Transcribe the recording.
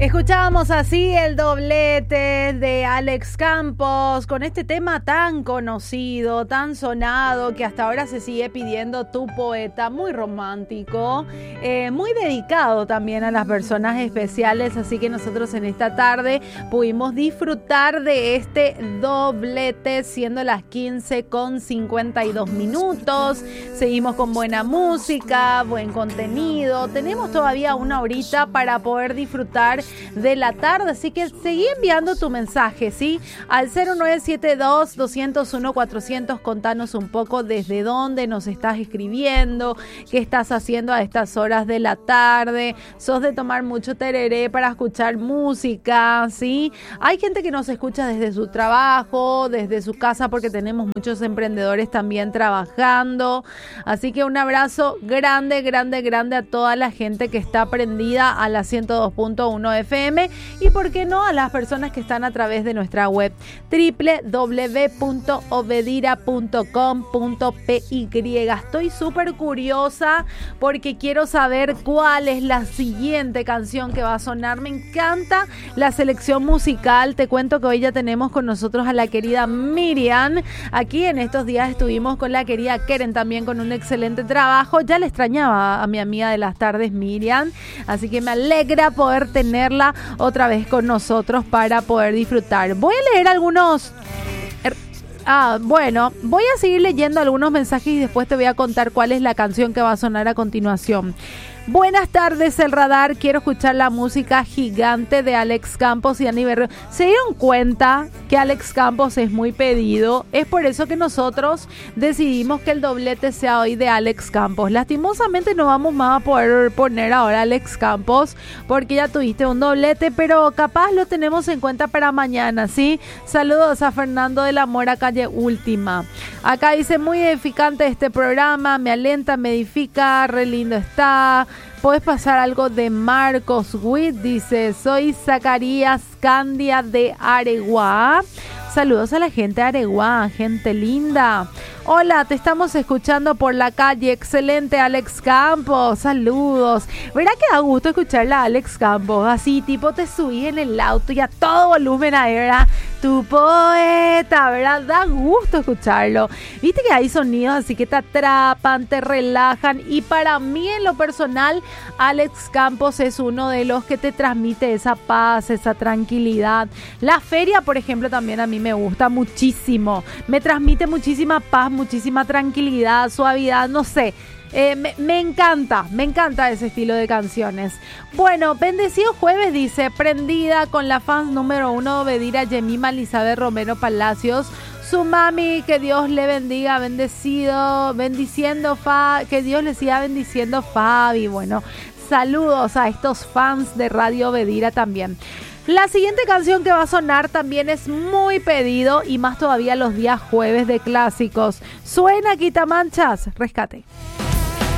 Escuchábamos así el doblete de Alex Campos con este tema tan conocido, tan sonado, que hasta ahora se sigue pidiendo Tu Poeta, muy romántico, muy dedicado también a las personas especiales, así que nosotros en esta tarde pudimos disfrutar de este doblete, siendo las 15:52. Seguimos con buena música, buen contenido, tenemos todavía una horita para poder disfrutar de la tarde, así que seguí enviando tu mensaje, ¿sí? Al 0972-201-400, contanos un poco desde dónde nos estás escribiendo, qué estás haciendo a estas horas de la tarde, sos de tomar mucho tereré para escuchar música, ¿sí? Hay gente que nos escucha desde su trabajo, desde su casa, porque tenemos muchos emprendedores también trabajando, así que un abrazo grande, grande, grande a toda la gente que está prendida a la 102.1 FM y por qué no a las personas que están a través de nuestra web www.obedira.com.py. Estoy súper curiosa porque quiero saber cuál es la siguiente canción que va a sonar. Me encanta la selección musical. Te cuento que hoy ya tenemos con nosotros a la querida Miriam. Aquí en estos días estuvimos con la querida Keren también con un excelente trabajo. Ya le extrañaba a mi amiga de las tardes, Miriam, así que me alegra poder tenerla otra vez con nosotros para poder disfrutar. Voy a leer algunos... bueno, voy a seguir leyendo algunos mensajes y después te voy a contar cuál es la canción que va a sonar a continuación. Buenas tardes, El Radar. Quiero escuchar la música Gigante de Alex Campos y Ani Berrio. ¿Se dieron cuenta que Alex Campos es muy pedido? Es por eso que nosotros decidimos que el doblete sea hoy de Alex Campos. Lastimosamente no vamos más a poder poner ahora Alex Campos porque ya tuviste un doblete, pero capaz lo tenemos en cuenta para mañana, ¿sí? Saludos a Fernando de la Mora, calle Última. Acá dice, muy edificante este programa, me alenta, me edifica, re lindo está. ¿Puedes pasar algo de Marcos Witt? Dice, soy Zacarías Candia de Areguá. Saludos a la gente de Areguá, gente linda. Hola, te estamos escuchando por la calle. Excelente, Alex Campos. Saludos. ¿Verdad que da gusto escucharla, Alex Campos? Así, tipo, te subís en el auto y a todo volumen ahí, ¿verdad? Tu poeta, ¿verdad? Da gusto escucharlo. Viste que hay sonidos así que te atrapan, te relajan. Y para mí, en lo personal, Alex Campos es uno de los que te transmite esa paz, esa tranquilidad. La feria, por ejemplo, también a mí me gusta muchísimo. Me transmite muchísima paz, muchísima tranquilidad, suavidad, no sé. Me encanta ese estilo de canciones. Bueno, bendecido jueves, dice, prendida con la fans número 1 Obedira, Yemima Elizabeth Romero Palacios. Su mami, que Dios le bendiga, que Dios le siga bendiciendo, Fabi. Bueno, saludos a estos fans de Radio Obedira también. La siguiente canción que va a sonar también es muy pedido y más todavía los días jueves de clásicos. Suena Quitamanchas, Rescate.